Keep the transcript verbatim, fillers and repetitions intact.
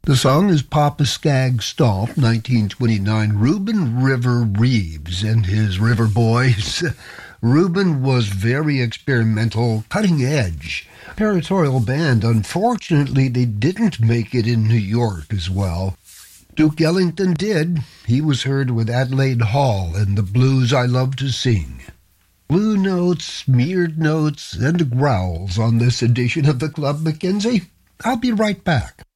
The song is Papa Skag Stomp, nineteen twenty-nine. Reuben River Reeves and his River Boys. Reuben was very experimental, cutting edge. Territorial band. Unfortunately, they didn't make it in New York as well. Duke Ellington did. He was heard with Adelaide Hall and the Blues I Love to Sing. Blue notes, smeared notes, and growls on this edition of the Club Mackenzie. I'll be right back.